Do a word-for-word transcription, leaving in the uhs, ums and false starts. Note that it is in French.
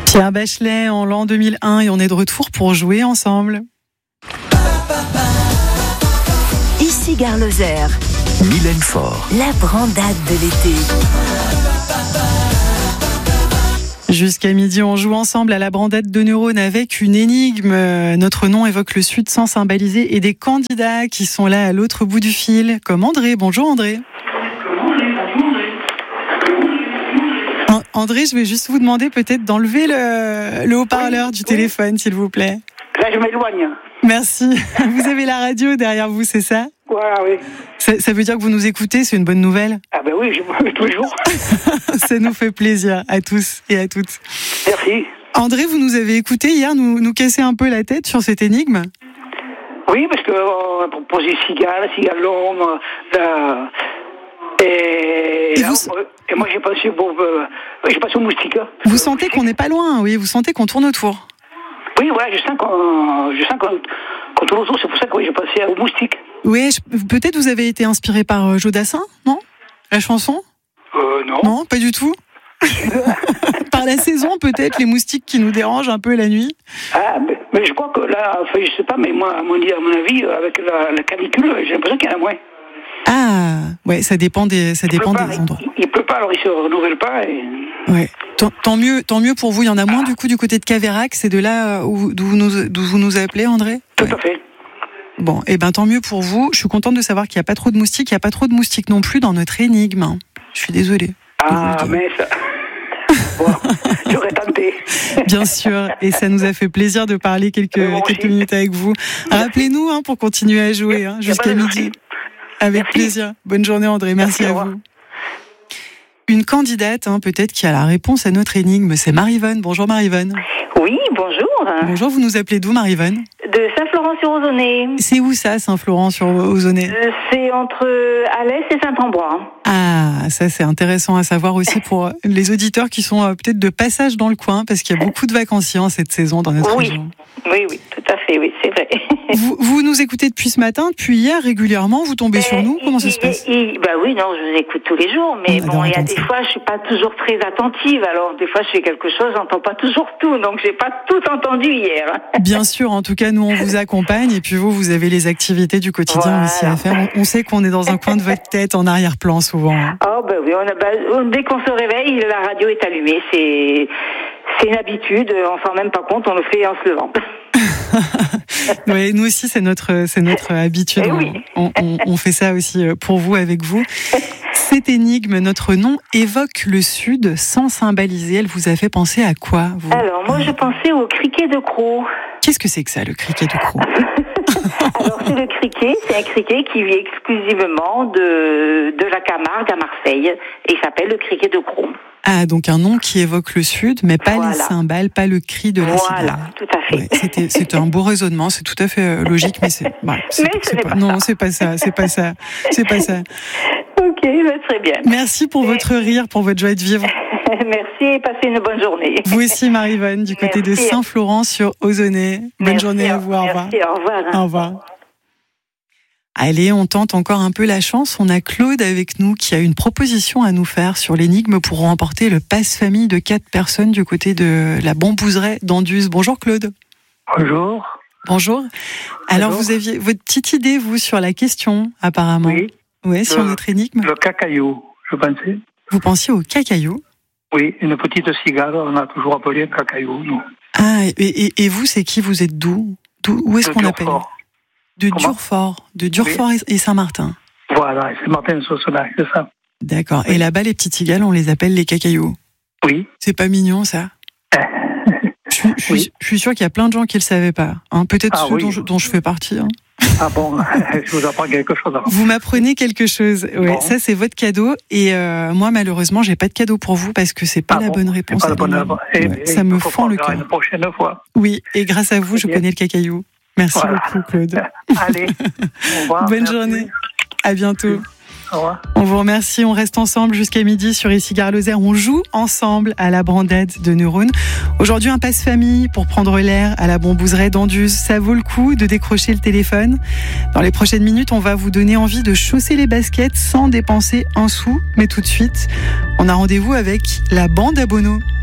Pierre Bachelet en l'an deux mille un et on est de retour pour jouer ensemble. Ici Gare Lozère. Mylène Faure. La brandade de l'été. Jusqu'à midi, on joue ensemble à la brandade de neurones avec une énigme. Notre nom évoque le Sud sans symboliser et des candidats qui sont là à l'autre bout du fil, comme André. Bonjour André. André, je vais juste vous demander peut-être d'enlever le, le haut-parleur oui, du oui. téléphone, s'il vous plaît. Là, je m'éloigne. Merci. Vous avez la radio derrière vous, c'est ça ? Voilà, oui. Ça, ça veut dire que vous nous écoutez, c'est une bonne nouvelle ? Ah ben oui, je vous mets tous les jours. Ça nous fait plaisir à tous et à toutes. Merci. André, vous nous avez écouté hier nous, nous casser un peu la tête sur cette énigme ? Oui, parce qu'on a proposé cigale, cigalon, la... Et, et, là, vous... et moi j'ai passé, bon, euh, j'ai passé au moustique. Vous sentez qu'on n'est pas loin, oui, vous sentez qu'on tourne autour. Oui, voilà, je sens qu'on, je sens qu'on, qu'on tourne autour, c'est pour ça que oui, j'ai passé au moustique. Oui, je... peut-être vous avez été inspiré par Jodassin, non ? La chanson ? Euh, non. Non, pas du tout. Par la saison, peut-être, les moustiques qui nous dérangent un peu la nuit. Ah, mais, mais je crois que là, enfin, je sais pas, mais moi, à mon, à mon avis, avec la, la canicule, j'ai l'impression qu'il y en a moins. Ah, ouais, ça dépend des, ça dépend pas, des endroits. Il, il pleut pas, alors il se renouvelle pas. Et... Ouais. Tant, tant mieux, tant mieux pour vous. Il y en a moins ah. du coup du côté de Caveyrac. C'est de là où d'où vous nous, d'où vous nous appelez, André ? Tout ouais. à fait. Bon, et eh ben tant mieux pour vous. Je suis contente de savoir qu'il n'y a pas trop de moustiques. Il n'y a pas trop de moustiques non plus dans notre énigme. Je suis désolée. Ah, mais ça. Bon, j'aurais tenté. Bien sûr, et ça nous a fait plaisir de parler quelques, quelques minutes avec vous. Rappelez-nous hein, pour continuer à jouer hein, jusqu'à midi. Avec Merci. Plaisir. Bonne journée André, merci, merci à vous. Une candidate hein, peut-être qui a la réponse à notre énigme, c'est Maryvonne. Bonjour Maryvonne. Oui, bonjour. Bonjour, vous nous appelez d'où Maryvonne ? De Saint-Florent-sur-Ozonay. C'est où ça, Saint-Florent-sur-Ozonay ? euh, C'est entre Alès et Saint-Ambrois. Ah, ça c'est intéressant à savoir aussi pour les auditeurs qui sont euh, peut-être de passage dans le coin, parce qu'il y a beaucoup de vacanciers en cette saison dans notre oui. région. Oui, oui, tout à fait, oui, c'est vrai. Vous, vous nous écoutez depuis ce matin, depuis hier régulièrement, vous tombez et, sur nous, comment ça se passe ? et, Bah oui, non, je vous écoute tous les jours, mais bon, il y a des fois, je suis pas toujours très attentive, alors des fois je fais quelque chose, j'entends pas toujours tout, donc j'ai pas tout entendu hier. Bien sûr, en tout cas, nous on vous accompagne, et puis vous, vous avez les activités du quotidien voilà. aussi à faire. On, on sait qu'on est dans un coin de votre tête, en arrière-plan souvent. Oh bah oui, on a, bah, dès qu'on se réveille, la radio est allumée, c'est, c'est une habitude, on s'en rend même pas compte, on le fait en se levant. Ouais, nous aussi, c'est notre, c'est notre habitude. Eh oui. on, on, on fait ça aussi pour vous, avec vous. Cette énigme, notre nom évoque le Sud sans symboliser. Elle vous a fait penser à quoi, vous ? Alors, moi, je pensais au criquet de Crau. Qu'est-ce que c'est que ça, le criquet de Crau ? Alors, c'est le criquet, c'est un criquet qui vit exclusivement de, de la Camargue à Marseille. Et il s'appelle le criquet de Crau. Ah, donc un nom qui évoque le Sud, mais pas voilà. les cymbales, pas le cri de la cigale. Voilà, tout à fait. Ouais, c'était, c'était un beau raisonnement, c'est tout à fait euh, logique, mais c'est, bah, c'est, mais c'est ce n'est pas, pas non, ça. c'est pas ça, c'est pas ça, c'est pas ça. Ok, bah, très bien. Merci pour votre rire, pour votre joie de vivre. Merci et passez une bonne journée. Vous aussi, Maryvonne, du côté Merci. de Saint-Florent-sur-Ozonay. Bonne Merci, journée à vous, au revoir. Merci, au revoir. Au revoir. Allez, on tente encore un peu la chance. On a Claude avec nous qui a une proposition à nous faire sur l'énigme pour remporter le passe-famille de quatre personnes du côté de la Bambouseraie d'Anduze. Bonjour Claude. Bonjour. Bonjour. Alors Bonjour. vous aviez votre petite idée, vous, sur la question, apparemment. Oui. Oui, sur notre énigme. Le cacaillou, je pensais. Vous pensiez au cacaillou ? Oui, une petite cigale, on a toujours appelé un cacaillou, nous. Ah, et, et, et vous, c'est qui ? Vous êtes d'où ? D'où Où est-ce De qu'on Durfort. appelle ? De Comment Durfort, de Durfort oui. et Saint-Martin. Voilà, c'est Martin Sossenac, c'est ça. D'accord. Oui. Et là-bas, les petites cigales, on les appelle les cacailloux. Oui. C'est pas mignon, ça ? je, suis, je, oui. suis, je suis sûre qu'il y a plein de gens qui le savaient pas. Hein, peut-être ah, ceux oui. dont, je, dont je fais partie. Hein. Ah bon, je vous apprends quelque chose. Alors. Vous m'apprenez quelque chose. Ouais, bon. Ça, c'est votre cadeau. Et euh, moi, malheureusement, j'ai pas de cadeau pour vous parce que c'est pas ah la bon, bonne réponse. C'est pas la bonne réponse. Ouais, et, ça et me fend le cœur. Une prochaine fois. Oui, et grâce à vous, je connais le cacaillou. Merci voilà. beaucoup, Claude. Allez, au revoir. Bonne merci. journée. À bientôt. Au revoir. On vous remercie. On reste ensemble jusqu'à midi sur Ici Gare Lozère. On joue ensemble à la brandade de neurones. Aujourd'hui, un passe-famille pour prendre l'air à la Bambouseraie d'Anduze. Ça vaut le coup de décrocher le téléphone. Dans les prochaines minutes, on va vous donner envie de chausser les baskets sans dépenser un sou. Mais tout de suite, on a rendez-vous avec la bande à Bono.